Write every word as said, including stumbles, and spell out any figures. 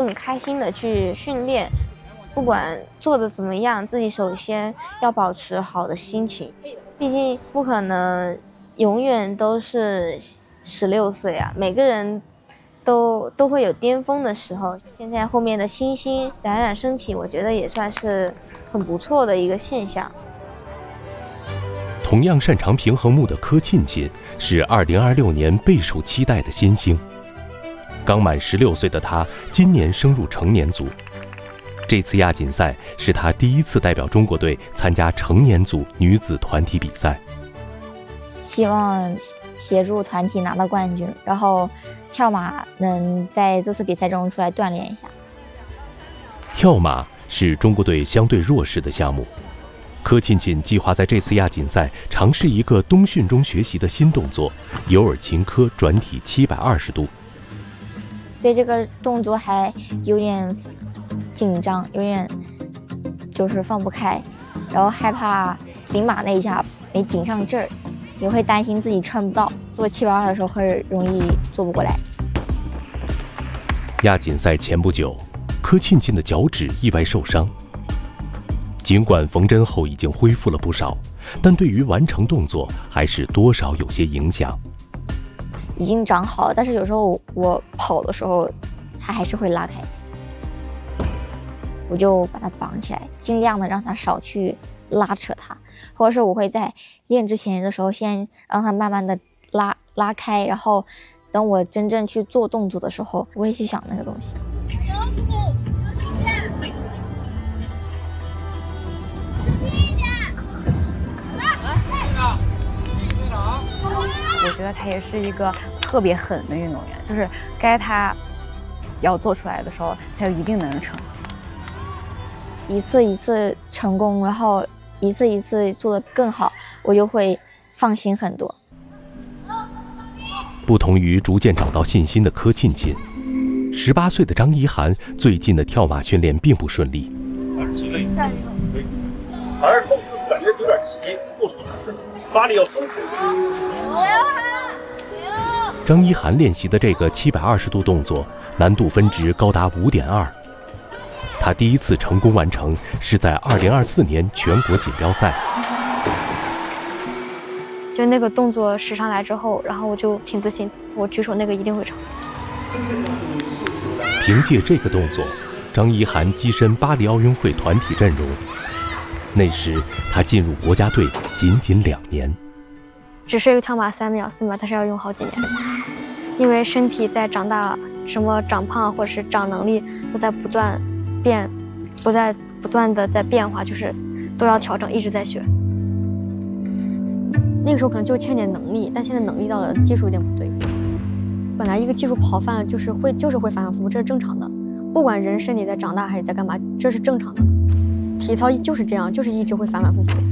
更开心的去训练。不管做的怎么样，自己首先要保持好的心情，毕竟不可能永远都是十六岁啊，每个人都都会有巅峰的时候。现在后面的星星冉冉升起，我觉得也算是很不错的一个现象。 同样擅长平衡木的柯沁沁是二零二六年备受期待的新星。刚满十六岁的他，今年升入成年组。这次亚锦赛是他第一次代表中国队参加成年组女子团体比赛。 希望协助团体拿到冠军，然后跳马能在这次比赛中出来锻炼一下。 跳马是中国队相对弱势的项目，柯沁沁计划在这次亚锦赛尝试一个冬训中学习的新动作——尤尔琴科转体七百二十度。 对这个动作还有点紧张，有点就是放不开，然后害怕顶马那一下没顶上劲儿，也会担心自己撑不到，做七百二的时候会容易做不过来。 亚锦赛前不久，柯沁沁的脚趾意外受伤，尽管缝针后已经恢复了不少，但对于完成动作还是多少有些影响。 已经长好了，但是有时候我跑的时候，它还是会拉开。我就把它绑起来，尽量的让它少去拉扯它，或者是我会在练之前的时候先让它慢慢的拉拉开，然后等我真正去做动作的时候，我会去想那个东西。 我觉得他也是一个特别狠的运动员，就是该他要做出来的时候，他就一定能成。 一次一次成功，然后一次一次做得更好，我就会放心很多。 不同于逐渐找到信心的柯沁沁，十八岁的张一涵最近的跳马训练并不顺利。 还是后四步感觉有点急，后四步发力要松弛。 张一涵练习的这个七百二十度动作，难度分值高达五点二。他第一次成功完成是在二零二四年全国锦标赛。 就那个动作使上来之后，然后我就挺自信，我举手那个一定会成。 凭借这个动作，张一涵跻身巴黎奥运会团体阵容。那时他进入国家队仅仅两年。 只是一个跳马三秒四秒，但是要用好几年，因为身体在长大，什么长胖或者是长能力都在不断变，不在不断的在变化，就是都要调整，一直在学。那个时候可能就欠点能力，但现在能力到了，技术有点不对。本来一个技术跑泛了，就是会就是会反反复复，这是正常的。不管人身体在长大还是在干嘛，这是正常的。体操就是这样，就是一直会反反复复。